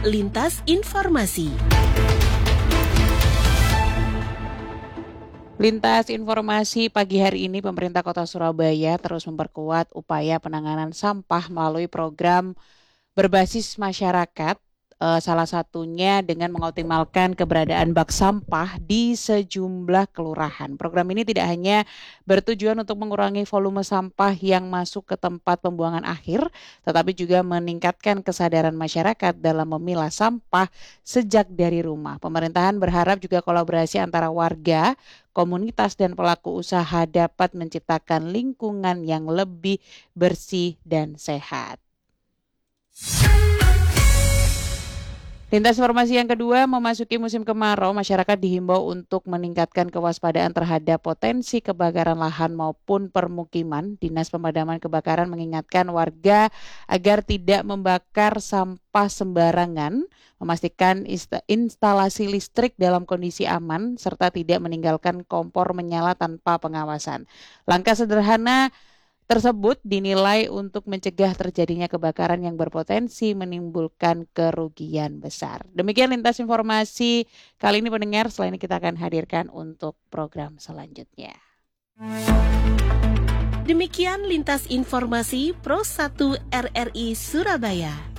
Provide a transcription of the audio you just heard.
Lintas Informasi. Lintas informasi pagi hari ini, pemerintah Kota Surabaya terus memperkuat upaya penanganan sampah melalui program berbasis masyarakat, salah satunya dengan mengoptimalkan keberadaan bak sampah di sejumlah kelurahan. Program ini tidak hanya bertujuan untuk mengurangi volume sampah yang masuk ke tempat pembuangan akhir, tetapi juga meningkatkan kesadaran masyarakat dalam memilah sampah sejak dari rumah. Pemerintahan berharap juga kolaborasi antara warga, komunitas, dan pelaku usaha dapat menciptakan lingkungan yang lebih bersih dan sehat. Lintas informasi yang kedua, memasuki musim kemarau, masyarakat dihimbau untuk meningkatkan kewaspadaan terhadap potensi kebakaran lahan maupun permukiman. Dinas Pemadaman Kebakaran mengingatkan warga agar tidak membakar sampah sembarangan, memastikan instalasi listrik dalam kondisi aman, serta tidak meninggalkan kompor menyala tanpa pengawasan. Langkah sederhana tersebut dinilai untuk mencegah terjadinya kebakaran yang berpotensi menimbulkan kerugian besar. Demikian lintas informasi kali ini pendengar, setelah ini kita akan hadirkan untuk program selanjutnya. Demikian lintas informasi Pro 1 RRI Surabaya.